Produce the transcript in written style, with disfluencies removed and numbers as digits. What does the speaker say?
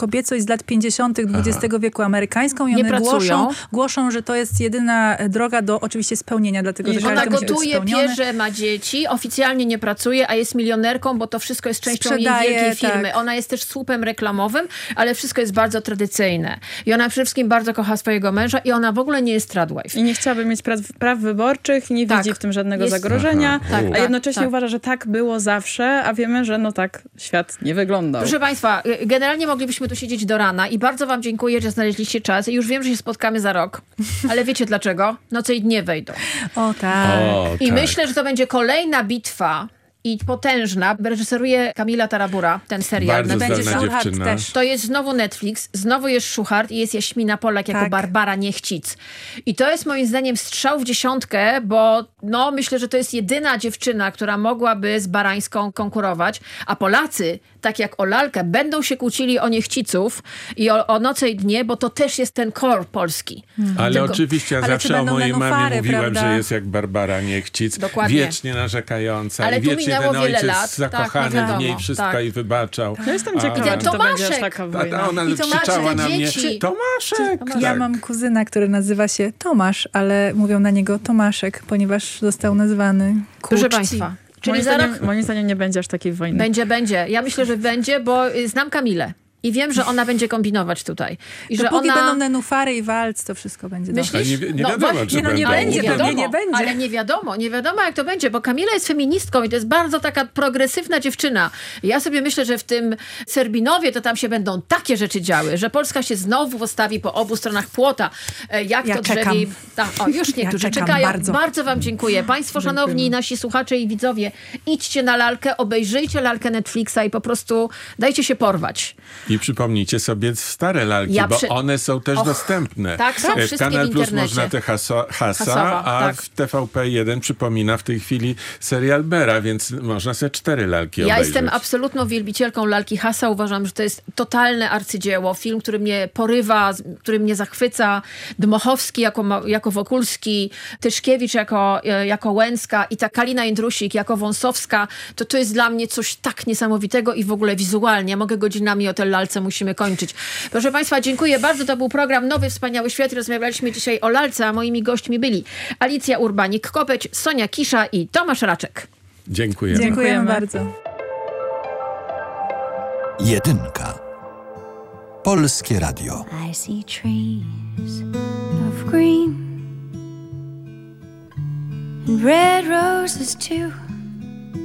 kobiecość z lat 50. XX wieku amerykańską i Nie one pracują. głoszą, że to jest jedyna droga do oczywiście spełnienia, dlatego że Ona każdy musi być gotuje, spełniony. bierze, ma dzieci, oficjalnie nie pracuje, a jest milionerką, bo to wszystko jest częścią Sprzedaje, jej wielkiej firmy. tak. Ona jest też słupem reklamowym, ale wszystko jest bardzo tradycyjne. I ona przede wszystkim bardzo kocha swojego męża i ona w ogóle nie jest tradwife. I nie chciałaby mieć praw wyborczych, nie Tak. widzi w tym żadnego Jest- zagrożenia, Tak, a jednocześnie tak. uważa, że tak było zawsze, a wiemy, że no tak świat nie wyglądał. Proszę Państwa, generalnie moglibyśmy tu siedzieć do rana i bardzo Wam dziękuję, że znaleźliście czas i już wiem, że się spotkamy za rok. Ale wiecie dlaczego? Noce i dnie wejdą. O tak. I myślę, że to będzie kolejna bitwa i potężna. Reżyseruje Kamila Tarabura, ten serial. Bardzo Będzie zdolna Szurhart dziewczyna. też. To jest znowu Netflix, znowu jest Szurhart i jest Jaśmina Polak jako Tak. Barbara Niechcic. I to jest moim zdaniem strzał w dziesiątkę, bo no, myślę, że to jest jedyna dziewczyna, która mogłaby z Barańską konkurować, a Polacy, tak jak o lalkę, będą się kłócili o Niechciców i o Noce i dnie, bo to też jest ten core polski. Ale Tylko- oczywiście ja Ale zawsze czy o będą mojej mamie nenufary, mówiłem, prawda? że jest jak Barbara Niechcic. Dokładnie. Wiecznie narzekająca. Ale i tu wiecznie minęło ten wiele ojciec lat. zakochany Tak, no w niej wiadomo, wszystko tak. i wybaczał. Ja jestem ciekawa, I ten czy to będzie aż Tomaszek. taka A wojna. ona I Tomaszek, krzyczała te na mnie, dzieci. Tomaszek! Ja Tak. mam kuzyna, który nazywa się Tomasz, ale mówią na niego Tomaszek, ponieważ został nazwany ku Proszę czci. Państwa, czyli Moim za rok moim zdaniem nie będzie aż takiej wojny. będzie. Ja myślę, że będzie, bo znam Kamilę. I wiem, że ona będzie kombinować tutaj. I że Dopóki ona... będą nenufary i walc, to wszystko będzie dobrze. Myślisz? Ale nie No wiadomo, właśnie, czy no nie będą. będzie, wiadomo, pewnie nie będzie. ale nie wiadomo jak to będzie, bo Kamila jest feministką i to jest bardzo taka progresywna dziewczyna. Ja sobie myślę, że w tym Serbinowie to tam się będą takie rzeczy działy, że Polska się znowu postawi po obu stronach płota. Jak Ja to czekam. drzewi... O, już niektórzy czekam czekają. bardzo. Bardzo wam dziękuję. Państwo szanowni, nasi słuchacze i widzowie, idźcie na lalkę, obejrzyjcie lalkę Netflixa i po prostu dajcie się porwać. I przypomnijcie sobie stare lalki, Ja bo przy- one są też Och, dostępne. tak, są W wszystkie Kanal w Plus internecie. można te hasa, Hasowa, a tak. w TVP1 przypomina w tej chwili serial Bera, więc można sobie 4 lalki Ja obejrzeć. jestem absolutną wielbicielką lalki Hasa. Uważam, że to jest totalne arcydzieło. Film, który mnie porywa, który mnie zachwyca. Dmochowski jako Wokulski, Tyszkiewicz jako Łęcka i ta Kalina Jędrusik jako Wąsowska. To jest dla mnie coś tak niesamowitego i w ogóle wizualnie. Ja mogę godzinami o tej lalce, musimy kończyć. Proszę Państwa, dziękuję bardzo. To był program Nowy Wspaniały Świat. Rozmawialiśmy dzisiaj o lalce, a moimi gośćmi byli Alicja Urbanik-Kopeć, Sonia Kisza i Tomasz Raczek. Dziękuję. Dziękujemy bardzo. Jedynka. Polskie Radio. I see trees of green and red roses too.